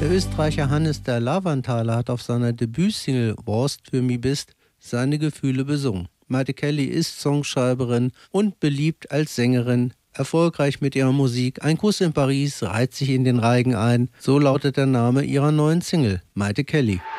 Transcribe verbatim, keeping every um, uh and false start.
Der Österreicher Hannes der Lavanthaler hat auf seiner Debütsingle "Warst für mi bist" seine Gefühle besungen. Maite Kelly ist Songschreiberin und beliebt als Sängerin, erfolgreich mit ihrer Musik. Ein Kuss in Paris reiht sich in den Reigen ein. So lautet der Name ihrer neuen Single, Maite Kelly.